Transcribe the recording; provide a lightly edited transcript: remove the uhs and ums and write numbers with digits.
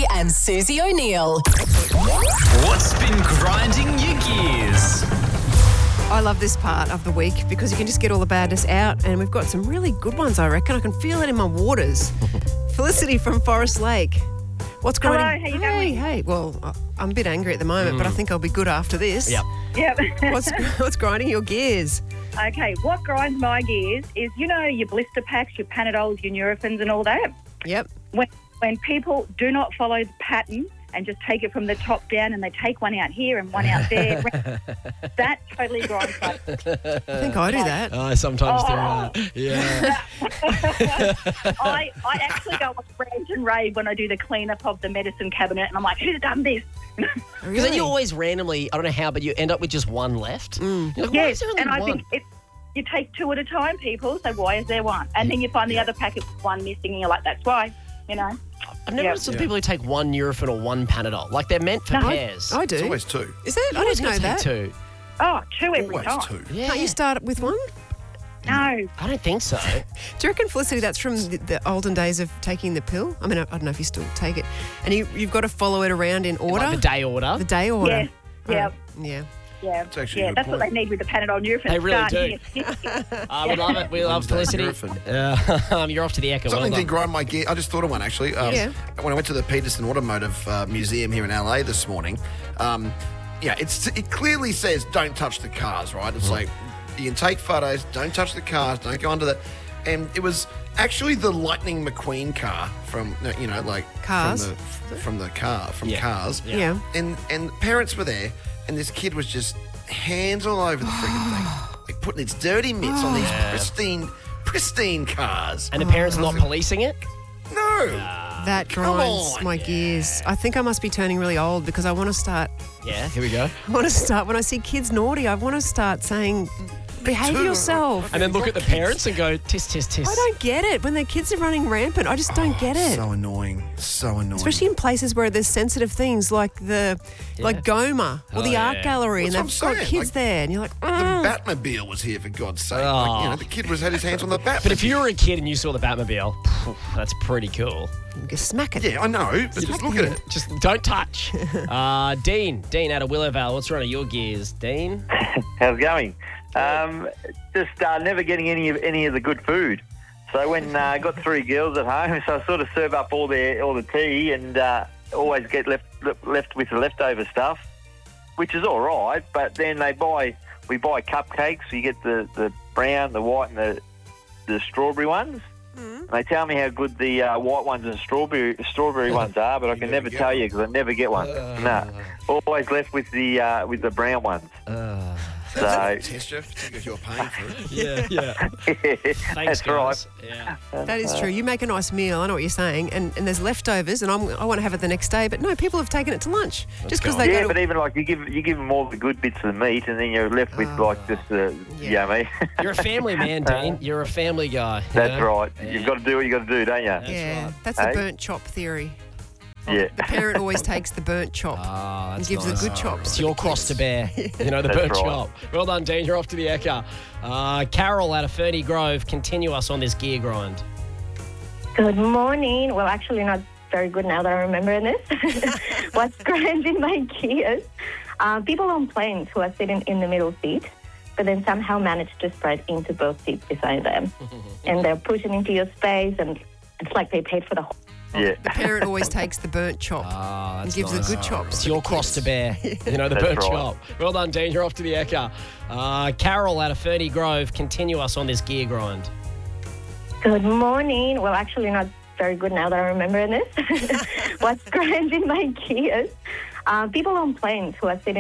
Maddie and Susie O'Neill. What's been grinding your gears? I love this part of the week because you can just get all the badness out, and we've got some really good ones, I reckon. I can feel it in my waters. Felicity from Forest Lake. What's grinding? Hello, how you going? Hey. Well, I'm a bit angry at the moment, but I think I'll be good after this. Yep. Yep. What's grinding your gears? Okay, what grinds my gears is, your blister packs, your Panadols, your Nurophens and all that. Yep. When people do not follow the pattern and just take it from the top down and they take one out here and one out there, that totally grinds my I think I do that. I sometimes do that. Yeah. I actually go on rant and rave when I do the clean-up of the medicine cabinet and I'm like, who's done this? Because then you always randomly, I don't know how, but you end up with just one left. You're like, why is there only and I one? think you take two at a time, people, so why is there one? And then you find the other packet with one missing and you're like, that's why, I've never seen people who take one Nurofen or one Panadol. Like, they're meant for pairs. I do. It's always two. Is it? I Always didn't know gonna that. take two. Oh, two every Always time. two. Yeah. Can't you start with one? No. I don't think so. Do you reckon, Felicity, that's from the olden days of taking the pill? I mean, I don't know if you still take it. And you've got to follow it around in order? Like the day order. The day order? Yes. Yeah. Yeah, It's actually a good that's what they point. need with the Panadol Nurofen. They really Start do. here. We love it. We love Wednesday Felicity. Nurofen. You're off to the Echo. Something well did done. grind my gear. I just thought of one, actually. Yeah. When I went to the Peterson Automotive Museum here in LA this morning, it clearly says don't touch the cars, right? It's like, you can take photos, don't touch the cars, don't go under that. And it was actually the Lightning McQueen car from, Cars? From Cars. Yeah. And parents were there, and this kid was just hands all over the freaking thing. Like putting its dirty mitts on these pristine cars. And the parents not policing it? No. That Come grinds on. my gears. I think I must be turning really old because I want to start, Yeah, here we go. when I see kids naughty, I want to start saying, behave too. yourself. And then look at the parents and go, tis, tis, tis. I don't get it. When their kids are running rampant, I just don't get it. So annoying. So annoying. Especially in places where there's sensitive things like like Goma or the art gallery, That's and what they've I'm got saying. kids Like, there, and you're like, The Batmobile was here, for God's sake. The kid had his hands on the Batmobile. But if you were a kid and you saw the Batmobile, that's pretty cool. you smack it. Yeah, I know, but just look at it. Just don't touch. Dean out of Willowvale. What's running your gears, Dean? How's it going? Just never getting any of the good food. So when I got three girls at home, so I sort of serve up all the tea and always get left with the leftover stuff, which is all right. But then we buy cupcakes. So you get the brown, the white, and the strawberry ones. And they tell me how good the white ones and strawberry ones are, but I can never tell you because I never get one. No, always left with the brown ones. So Test you because you're paying for it. Yeah. Thanks, that's guys. right. Yeah. That is true. You make a nice meal. I know what you're saying, and there's leftovers, and I want to have it the next day. But no, people have taken it to lunch just because they Yeah, go but to. even like you give them all the good bits of the meat, and then you're left with just the yummy. You're a family man, Dean. You're a family guy. you That's know? right. Yeah. You've got to do what you got to do, don't you? Yeah, right. that's the Hey? burnt chop theory. Yeah. The parent always takes the burnt chop Ah, and that's gives nice. the good chops. It's your cross to bear. You know, the That's burnt right. chop. Well done, Dean. You're off to the Echo. Carol out of Ferny Grove, continue us on this gear grind. Good morning. Well, actually not very good now that I remember this. What's grinding my gears? People on planes who are sitting in the middle seat, but then somehow manage to spread into both seats beside them. And they're pushing into your space, and it's like they paid for the whole... Yeah. The parent always takes the burnt chop Ah, and that's gives nice. the good chops. It's your cross to bear. You know, the That's burnt right. chop. Well done, Dean. You're off to the Echo. Carol out of Ferny Grove, continue us on this gear grind. Good morning. Well, actually not very good now that I remember this. What's grinding my gears? People on planes who are sitting